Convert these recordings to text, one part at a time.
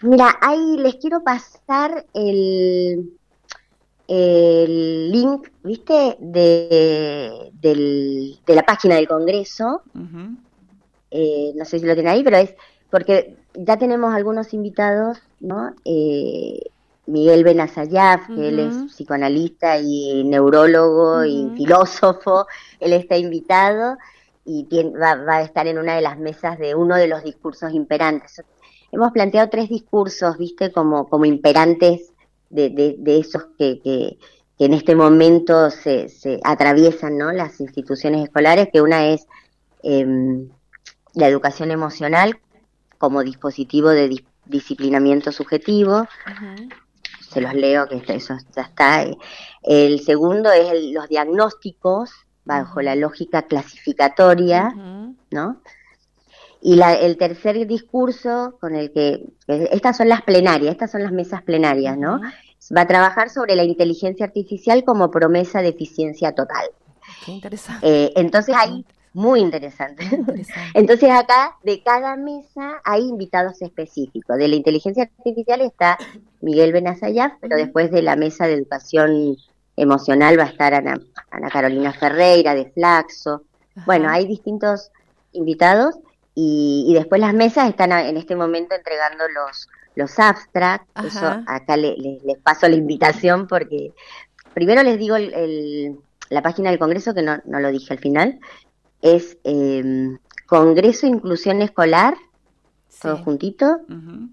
Mira, ahí les quiero pasar el link, ¿viste? De la página del Congreso. Ujú. No sé si lo tienen ahí, pero es porque ya tenemos algunos invitados, ¿no? Miguel Benazayaf, que él es Ujú, psicoanalista y neurólogo y ujú. filósofo, él está invitado y va a estar en una de las mesas de uno de los discursos imperantes. Hemos planteado 3 discursos, ¿viste? Como imperantes de esos que en este momento se atraviesan, ¿no? Las instituciones escolares, que una es la educación emocional como dispositivo de disciplinamiento subjetivo. Ujú, Se los leo, que eso ya está. El segundo es los diagnósticos bajo la ujú, lógica clasificatoria, ujú, ¿no? Y el tercer discurso con el que estas son las plenarias, estas son las mesas plenarias, ¿no? ujú. Va a trabajar sobre la inteligencia artificial como promesa de eficiencia total. Qué interesante, Entonces muy ahí, interesante, muy interesante. muy interesante. Entonces acá, de cada mesa, hay invitados específicos. De la inteligencia artificial está Miguel Benazayaf, pero Ujú. después de la mesa de educación emocional va a estar Ana Carolina Ferreira, de Flaxo. Bueno, Ajá, hay distintos invitados y después las mesas están en este momento entregando los abstracts. Eso ajá. acá les paso la invitación porque primero les digo la página del Congreso, que no lo dije al final, es Congreso Inclusión Escolar, todo Sí. juntito, Ujú.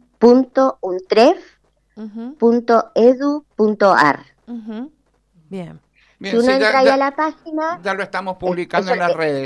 Ujú, .untref.edu.ar. ujú. Bien. Si Bien, uno sí, entra ahí a la página, ya lo estamos publicando eso, en las redes,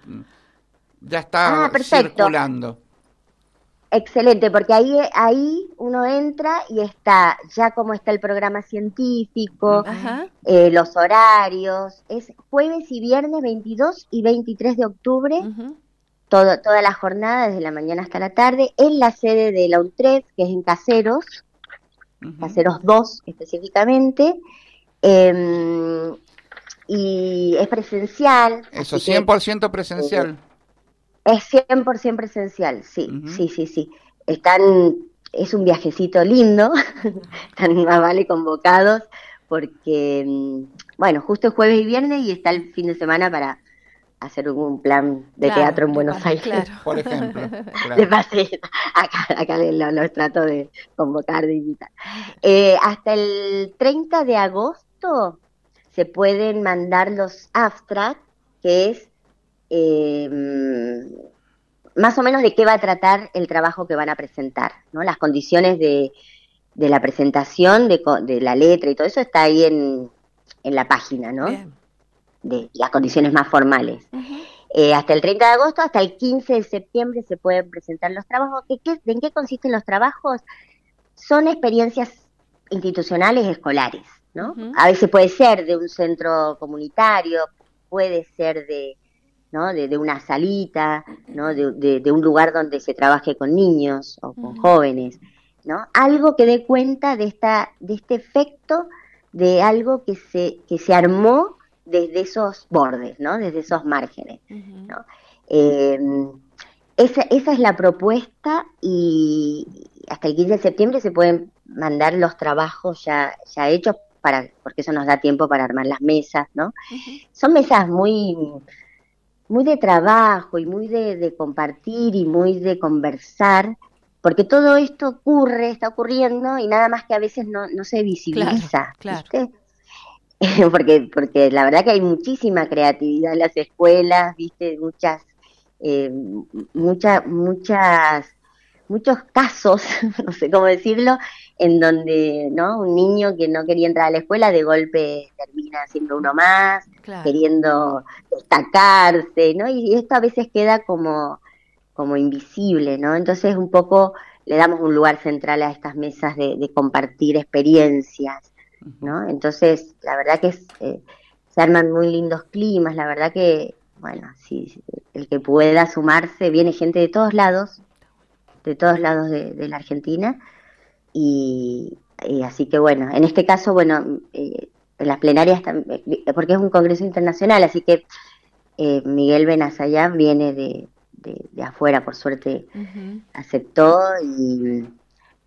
ya está perfecto, circulando. excelente, porque ahí uno entra y está ya como está el programa científico, Ujú. Ajá. los horarios, es jueves y viernes 22 y 23 de octubre, Ujú, toda la jornada, desde la mañana hasta la tarde, en la sede de la UNTREF, que es en Caseros, Ujú. Caseros 2 específicamente, eh, y es presencial, Eso, así que 100% eh, presencial. es 100% presencial, sí, Ujú. sí, sí, sí. Están, es un viajecito lindo, están más vale convocados, porque, bueno, justo es jueves y viernes y está el fin de semana para hacer un plan de claro, teatro en Buenos Aires. claro. Por ejemplo, De claro. paseo. Acá los trato de convocar, de invitar. Hasta el 30 de agosto se pueden mandar los abstracts, que es eh, más o menos de qué va a tratar el trabajo que van a presentar, ¿no? Las condiciones de la presentación, de la letra y todo eso está ahí en la página, ¿no? Bien. De las condiciones más formales. Ujú, Hasta el 30 de agosto, hasta el 15 de septiembre se pueden presentar los trabajos. ¿En qué consisten los trabajos? Son experiencias institucionales escolares, ¿no? ujú, A veces puede ser de un centro comunitario, puede ser ¿no? de una salita, ¿no? De un lugar donde se trabaje con niños o con ujú, jóvenes, ¿no? Algo que dé cuenta de este efecto de algo que se armó desde esos bordes, ¿no? Desde esos márgenes, ujú. ¿no? Eh, esa es la propuesta y hasta el 15 de septiembre se pueden mandar los trabajos ya hechos porque eso nos da tiempo para armar las mesas, ¿no? Ujú. Son mesas muy de trabajo y muy de compartir y muy de conversar, porque todo esto está ocurriendo y nada más que a veces no se Claro, visibiliza, claro. ¿viste? porque la verdad que hay muchísima creatividad en las escuelas, ¿viste? Eh, muchos casos, no sé cómo decirlo, en donde, ¿no? Un niño que no quería entrar a la escuela de golpe termina siendo uno más, Claro. queriendo destacarse, ¿no? Y esto a veces queda como invisible, ¿no? Entonces un poco le damos un lugar central a estas mesas de compartir experiencias, Ujú. ¿no? Entonces, la verdad que se arman muy lindos climas, la verdad que, bueno, si el que pueda sumarse, viene gente de todos lados de la Argentina, y así que bueno, en este caso, bueno, en las plenarias, porque es un congreso internacional, así que Miguel Benazayán viene de afuera, por suerte Ujú. aceptó, y